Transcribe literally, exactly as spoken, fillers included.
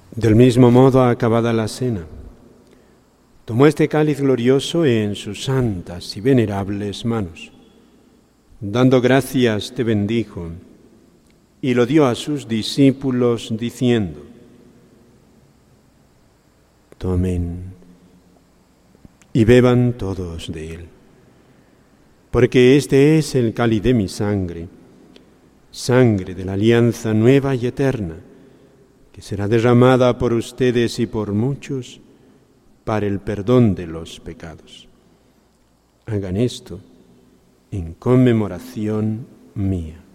Del mismo modo, acabada la cena, tomó este cáliz glorioso en sus santas y venerables manos. Dando gracias, te bendijo y lo dio a sus discípulos diciendo: tomen y beban todos de él, porque este es el cáliz de mi sangre, sangre de la alianza nueva y eterna, que será derramada por ustedes y por muchos para el perdón de los pecados. Hagan esto en conmemoración mía.